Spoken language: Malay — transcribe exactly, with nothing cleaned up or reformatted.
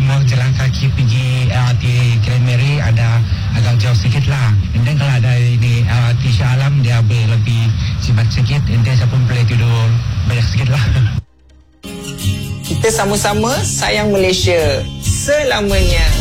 semua jalan kaki pergi L R T Grand Mary ada agak jauh sikit lah. And then kalau ada ini L R T Shah Alam, dia boleh lebih cepat sikit. And then saya pun boleh tidur banyak sikit lah. Kita sama-sama sayang Malaysia selamanya.